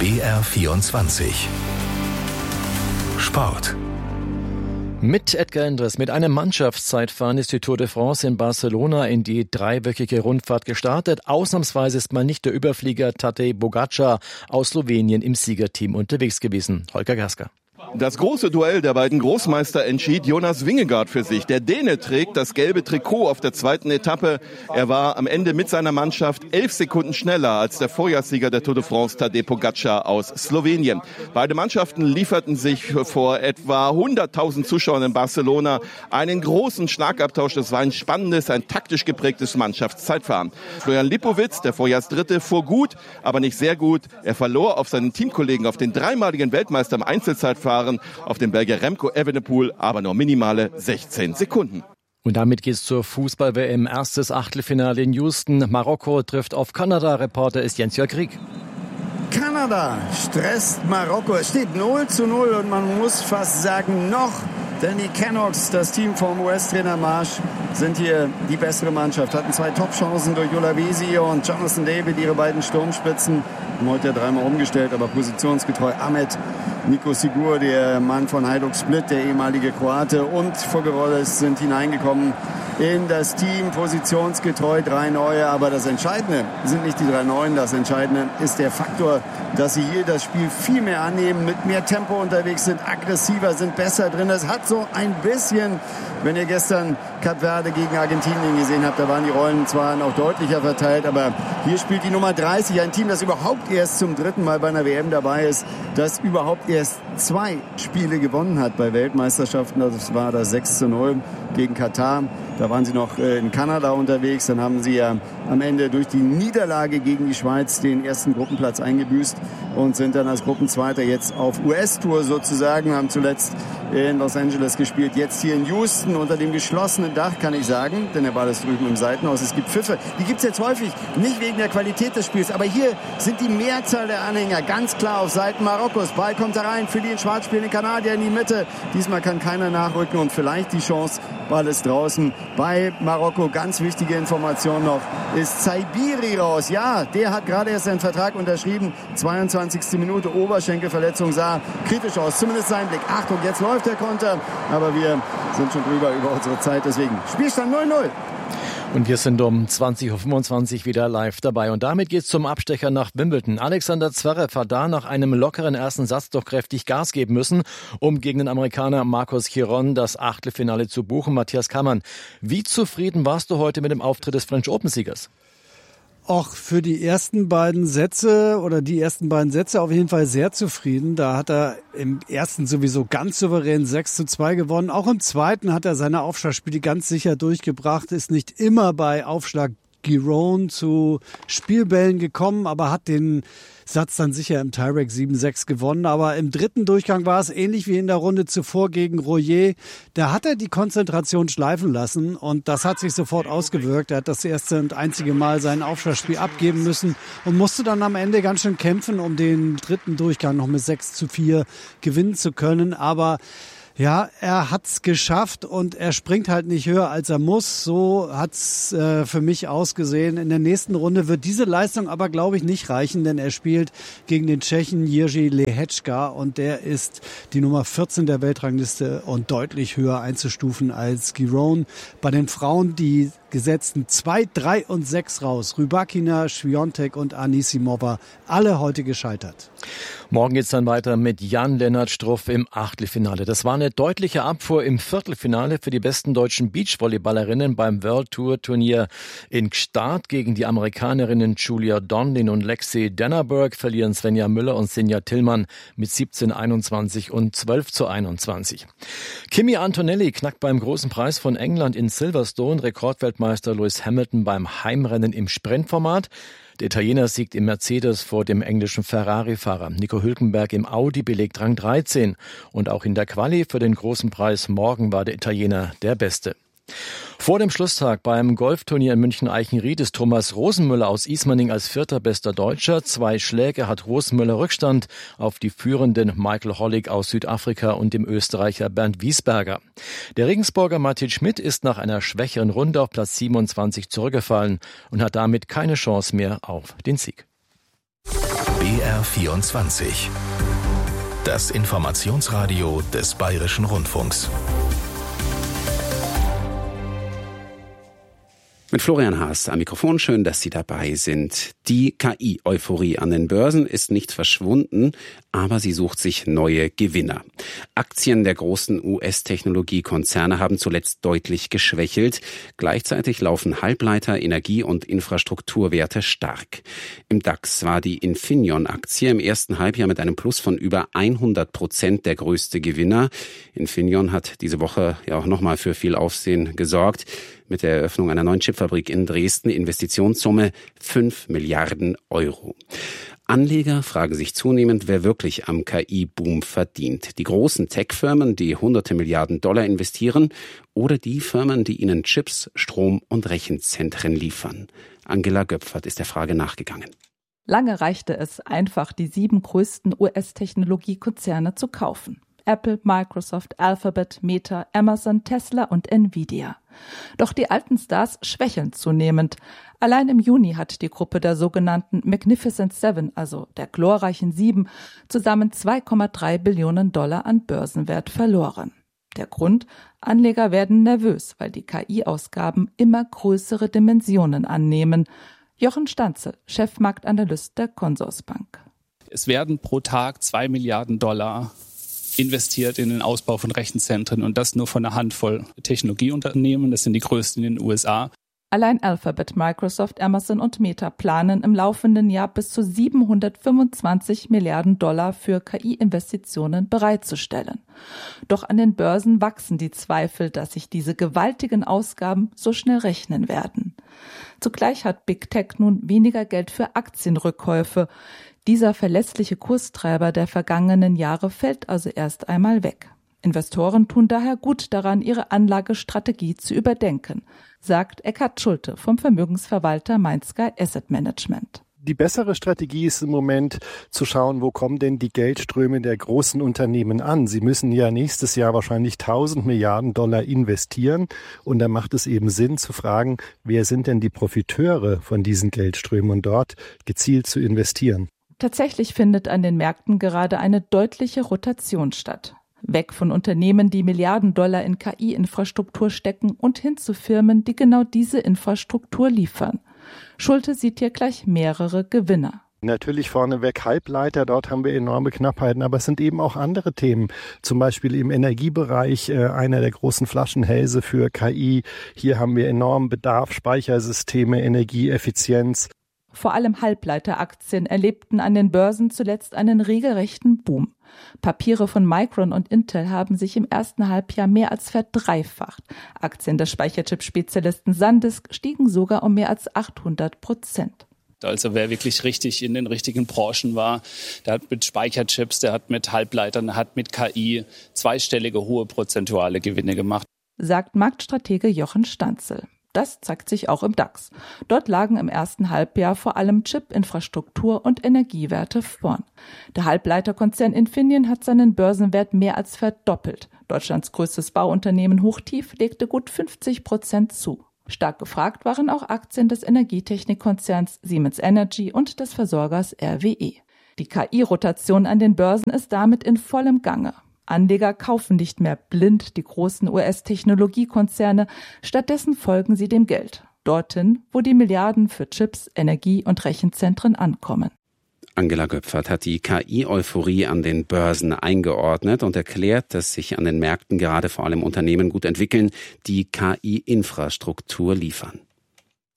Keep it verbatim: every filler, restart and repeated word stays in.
B R vierundzwanzig Sport. Mit Edgar Endres, mit einem Mannschaftszeitfahren ist die Tour de France in Barcelona in die dreiwöchige Rundfahrt gestartet. Ausnahmsweise ist mal nicht der Überflieger Tadej Pogačar aus Slowenien im Siegerteam unterwegs gewesen. Holger Gasker. Das große Duell der beiden Großmeister entschied Jonas Vingegaard für sich. Der Däne trägt das gelbe Trikot auf der zweiten Etappe. Er war am Ende mit seiner Mannschaft elf Sekunden schneller als der Vorjahrssieger der Tour de France, Tadej Pogačar aus Slowenien. Beide Mannschaften lieferten sich vor etwa hunderttausend Zuschauern in Barcelona einen großen Schlagabtausch. Das war ein spannendes, ein taktisch geprägtes Mannschaftszeitfahren. Florian Lipowitz, der Vorjahrsdritte, fuhr gut, aber nicht sehr gut. Er verlor auf seinen Teamkollegen, auf den dreimaligen Weltmeister im Einzelzeitfahren, auf den Belgier Remco Evenepoel, aber nur minimale sechzehn Sekunden. Und damit geht's zur Fußball-W M. Erstes Achtelfinale in Houston. Marokko trifft auf Kanada. Reporter ist Jens-Jörg Krieg. Kanada stresst Marokko. Es steht null zu null und man muss fast sagen noch, denn die Canucks, das Team vom U S-Trainer Marsch, sind hier die bessere Mannschaft. Hatten zwei Top-Chancen durch Olavisi und Jonathan David, ihre beiden Sturmspitzen. Haben heute ja dreimal umgestellt, aber positionsgetreu. Ahmed Nico Sigur, der Mann von Hajduk Split, der ehemalige Kroate, und Fogerolles sind hineingekommen in das Team, positionsgetreu, drei Neue. Aber das Entscheidende sind nicht die drei Neuen, das Entscheidende ist der Faktor, dass sie hier das Spiel viel mehr annehmen, mit mehr Tempo unterwegs sind, aggressiver sind, besser drin. Es hat so ein bisschen, wenn ihr gestern Kap Verde gegen Argentinien gesehen habt, da waren die Rollen zwar noch deutlicher verteilt, aber hier spielt die Nummer dreißig, ein Team, das überhaupt erst zum dritten Mal bei einer W M dabei ist, das überhaupt erst zwei Spiele gewonnen hat bei Weltmeisterschaften. Das war das sechs zu null gegen Katar. Da waren sie noch in Kanada unterwegs. Dann haben sie ja am Ende durch die Niederlage gegen die Schweiz den ersten Gruppenplatz eingebüßt und sind dann als Gruppenzweiter jetzt auf U S-Tour sozusagen, haben zuletzt in Los Angeles gespielt, jetzt hier in Houston unter dem geschlossenen Dach, kann ich sagen, denn der Ball ist drüben im Seitenhaus. Es gibt Pfiffe, die gibt es jetzt häufig, nicht wegen der Qualität des Spiels, aber hier sind die Mehrzahl der Anhänger ganz klar auf Seiten Marokkos. Ball kommt da rein für die in Schwarz spielenden Kanadier in die Mitte. Diesmal kann keiner nachrücken und vielleicht die Chance, Ball ist draußen bei Marokko. Ganz wichtige Information noch, ist Zaibiri raus. Ja, der hat gerade erst seinen Vertrag unterschrieben. zweiundzwanzigste Minute, Oberschenkelverletzung, sah kritisch aus, zumindest sein Blick. Achtung, jetzt läuft der Konter, aber wir sind schon drüber über unsere Zeit, deswegen Spielstand null null. Und wir sind um zwanzig Uhr fünfundzwanzig wieder live dabei. Und damit geht's zum Abstecher nach Wimbledon. Alexander Zverev hat da nach einem lockeren ersten Satz doch kräftig Gas geben müssen, um gegen den Amerikaner Marcos Giron das Achtelfinale zu buchen. Matthias Kammann, wie zufrieden warst du heute mit dem Auftritt des French Open-Siegers? Auch für die ersten beiden Sätze oder die ersten beiden Sätze auf jeden Fall sehr zufrieden. Da hat er im ersten sowieso ganz souverän sechs zu zwei gewonnen. Auch im zweiten hat er seine Aufschlagspiele ganz sicher durchgebracht. Ist nicht immer bei Aufschlag Giron zu Spielbällen gekommen, aber hat den Satz dann sicher im Tiebreak sieben sechs gewonnen. Aber im dritten Durchgang war es ähnlich wie in der Runde zuvor gegen Royer. Da hat er die Konzentration schleifen lassen und das hat sich sofort ausgewirkt. Er hat das erste und einzige Mal sein Aufschlagspiel abgeben müssen und musste dann am Ende ganz schön kämpfen, um den dritten Durchgang noch mit sechs zu vier gewinnen zu können. Aber ja, er hat's geschafft und er springt halt nicht höher, als er muss. So hat's äh, für mich ausgesehen. In der nächsten Runde wird diese Leistung aber, glaube ich, nicht reichen, denn er spielt gegen den Tschechen Jiří Lehečka und der ist die Nummer vierzehn der Weltrangliste und deutlich höher einzustufen als Giron. Bei den Frauen die gesetzten zwei, drei und sechs raus. Rybakina, Swiatek und Anisimova, alle heute gescheitert. Morgen geht's dann weiter mit Jan-Lennart Struff im Achtelfinale. Das war eine deutliche Abfuhr im Viertelfinale für die besten deutschen Beachvolleyballerinnen beim World Tour Turnier in Gstaad. Gegen die Amerikanerinnen Julia Donlin und Lexi Dannerberg verlieren Svenja Müller und Sinja Tillmann mit siebzehn einundzwanzig und zwölf zu einundzwanzig. Kimi Antonelli knackt beim großen Preis von England in Silverstone Rekordweltmeister Lewis Hamilton beim Heimrennen im Sprintformat. Der Italiener siegt im Mercedes vor dem englischen Ferrari-Fahrer. Nico Hülkenberg im Audi belegt Rang dreizehn. Und auch in der Quali für den großen Preis morgen war der Italiener der Beste. Vor dem Schlusstag beim Golfturnier in München-Eichenried ist Thomas Rosenmüller aus Ismaning als vierter bester Deutscher. Zwei Schläge hat Rosenmüller Rückstand auf die führenden Michael Hollig aus Südafrika und dem Österreicher Bernd Wiesberger. Der Regensburger Martin Schmidt ist nach einer schwächeren Runde auf Platz siebenundzwanzig zurückgefallen und hat damit keine Chance mehr auf den Sieg. B R vierundzwanzig. Das Informationsradio des Bayerischen Rundfunks. Mit Florian Haas am Mikrofon, schön, dass Sie dabei sind. Die K I-Euphorie an den Börsen ist nicht verschwunden, aber sie sucht sich neue Gewinner. Aktien der großen U S-Technologiekonzerne haben zuletzt deutlich geschwächelt. Gleichzeitig laufen Halbleiter-, Energie- und Infrastrukturwerte stark. Im DAX war die Infineon-Aktie im ersten Halbjahr mit einem Plus von über hundert Prozent der größte Gewinner. Infineon hat diese Woche ja auch nochmal für viel Aufsehen gesorgt. Mit der Eröffnung einer neuen Chipfabrik in Dresden, Investitionssumme fünf Milliarden Euro. Anleger fragen sich zunehmend, wer wirklich am K I-Boom verdient. Die großen Tech-Firmen, die hunderte Milliarden Dollar investieren, oder die Firmen, die ihnen Chips, Strom und Rechenzentren liefern. Angela Göpfert ist der Frage nachgegangen. Lange reichte es einfach, die sieben größten U S-Technologiekonzerne zu kaufen. Apple, Microsoft, Alphabet, Meta, Amazon, Tesla und Nvidia. Doch die alten Stars schwächeln zunehmend. Allein im Juni hat die Gruppe der sogenannten Magnificent Seven, also der glorreichen Sieben, zusammen zwei Komma drei Billionen Dollar an Börsenwert verloren. Der Grund? Anleger werden nervös, weil die K I-Ausgaben immer größere Dimensionen annehmen. Jochen Stanzel, Chefmarktanalyst der Consorsbank. Es werden pro Tag zwei Milliarden Dollar investiert in den Ausbau von Rechenzentren und das nur von einer Handvoll Technologieunternehmen. Das sind die größten in den U S A. Allein Alphabet, Microsoft, Amazon und Meta planen im laufenden Jahr bis zu siebenhundertfünfundzwanzig Milliarden Dollar für K I-Investitionen bereitzustellen. Doch an den Börsen wachsen die Zweifel, dass sich diese gewaltigen Ausgaben so schnell rechnen werden. Zugleich hat Big Tech nun weniger Geld für Aktienrückkäufe. Dieser verlässliche Kurstreiber der vergangenen Jahre fällt also erst einmal weg. Investoren tun daher gut daran, ihre Anlagestrategie zu überdenken, sagt Eckhard Schulte vom Vermögensverwalter MindSky Asset Management. Die bessere Strategie ist im Moment zu schauen, wo kommen denn die Geldströme der großen Unternehmen an. Sie müssen ja nächstes Jahr wahrscheinlich tausend Milliarden Dollar investieren. Und da macht es eben Sinn zu fragen, wer sind denn die Profiteure von diesen Geldströmen und dort gezielt zu investieren. Tatsächlich findet an den Märkten gerade eine deutliche Rotation statt. Weg von Unternehmen, die Milliarden Dollar in K I-Infrastruktur stecken und hin zu Firmen, die genau diese Infrastruktur liefern. Schulte sieht hier gleich mehrere Gewinner. Natürlich vorneweg Halbleiter, dort haben wir enorme Knappheiten, aber es sind eben auch andere Themen. Zum Beispiel im Energiebereich, äh, einer der großen Flaschenhälse für K I. Hier haben wir enormen Bedarf, Speichersysteme, Energieeffizienz. Vor allem Halbleiteraktien erlebten an den Börsen zuletzt einen regelrechten Boom. Papiere von Micron und Intel haben sich im ersten Halbjahr mehr als verdreifacht. Aktien des Speicherchip-Spezialisten SanDisk stiegen sogar um mehr als achthundert Prozent. Also wer wirklich richtig in den richtigen Branchen war, der hat mit Speicherchips, der hat mit Halbleitern, der hat mit K I zweistellige hohe prozentuale Gewinne gemacht. Sagt Marktstratege Jochen Stanzel. Das zeigt sich auch im DAX. Dort lagen im ersten Halbjahr vor allem Chip-Infrastruktur und Energiewerte vorn. Der Halbleiterkonzern Infineon hat seinen Börsenwert mehr als verdoppelt. Deutschlands größtes Bauunternehmen Hochtief legte gut fünfzig Prozent zu. Stark gefragt waren auch Aktien des Energietechnikkonzerns Siemens Energy und des Versorgers R W E. Die K I-Rotation an den Börsen ist damit in vollem Gange. Anleger kaufen nicht mehr blind die großen U S-Technologiekonzerne, stattdessen folgen sie dem Geld, dorthin, wo die Milliarden für Chips, Energie- und Rechenzentren ankommen. Angela Göpfert hat die K I-Euphorie an den Börsen eingeordnet und erklärt, dass sich an den Märkten gerade vor allem Unternehmen gut entwickeln, die K I-Infrastruktur liefern.